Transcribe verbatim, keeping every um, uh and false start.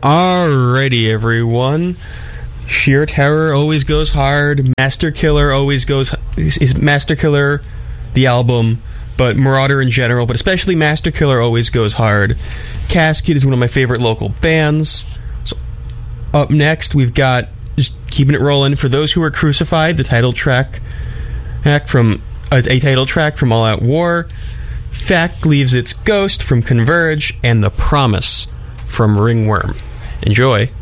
Alrighty, everyone. Sheer Terror always goes hard. Master Killer always goes... Is Master Killer the album, but Marauder in general, but especially Master Killer always goes hard. Casket is one of my favorite local bands. So up next, we've got, just keeping it rolling, For Those Who Are Crucified, the title track, track from a, a title track from All Out War. Fact Leaves Its Ghost from Converge, and The Promise from Ringworm. Enjoy.